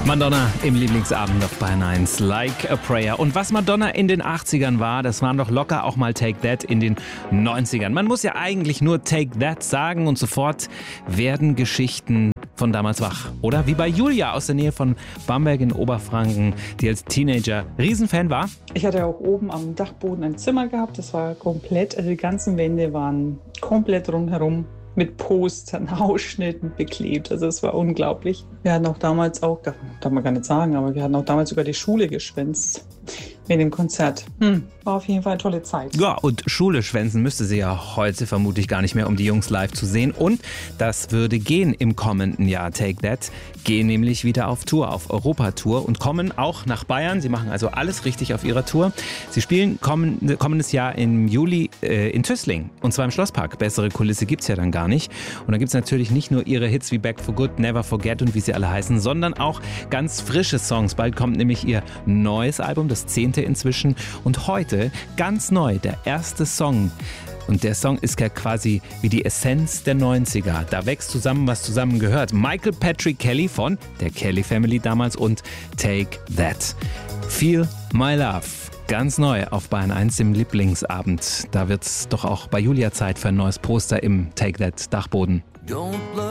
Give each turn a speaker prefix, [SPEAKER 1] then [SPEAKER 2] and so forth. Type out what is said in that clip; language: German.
[SPEAKER 1] Madonna im Lieblingsabend auf Bayern 1, Like a Prayer. Und was Madonna in den 80ern war, das waren doch locker auch mal Take That in den 90ern. Man muss ja eigentlich nur Take That sagen und sofort werden Geschichten von damals wach. Oder wie bei Julia aus der Nähe von Bamberg in Oberfranken, die als Teenager Riesenfan war.
[SPEAKER 2] Ich hatte auch oben am Dachboden ein Zimmer gehabt, das war komplett, also die ganzen Wände waren komplett rundherum mit Postern, Ausschnitten beklebt. Also es war unglaublich. Wir hatten auch damals darf man gar nicht sagen, aber wir hatten auch damals sogar die Schule geschwänzt mit dem Konzert. War auf jeden Fall eine tolle Zeit.
[SPEAKER 1] Ja, und Schule schwänzen müsste sie ja heute vermutlich gar nicht mehr, um die Jungs live zu sehen. Und das würde gehen im kommenden Jahr. Take That gehen nämlich wieder auf Tour, auf Europatour und kommen auch nach Bayern. Sie machen also alles richtig auf ihrer Tour. Sie spielen kommendes Jahr im Juli in Tüßling und zwar im Schlosspark. Bessere Kulisse gibt's ja dann gar nicht. Und da gibt's natürlich nicht nur ihre Hits wie Back for Good, Never Forget und wie sie alle heißen, sondern auch ganz frische Songs. Bald kommt nämlich ihr neues Album, das 10. inzwischen. Und heute ganz neu, der erste Song. Und der Song ist ja quasi wie die Essenz der 90er. Da wächst zusammen, was zusammen gehört. Michael Patrick Kelly von der Kelly Family damals und Take That. Feel My Love. Ganz neu auf Bayern 1 im Lieblingsabend. Da wird's doch auch bei Julia Zeit für ein neues Poster im Take That Dachboden.